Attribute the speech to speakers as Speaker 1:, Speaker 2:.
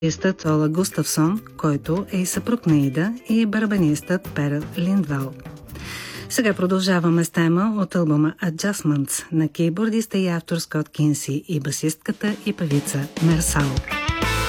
Speaker 1: Гитаристът Ола Густавсон, който е и съпруг на Ида, и барабанистът Перел Линдвал. Сега продължаваме с тема от албума Adjustments на кейбордиста и автор Скот Кинси и басистката и певица Мерсал.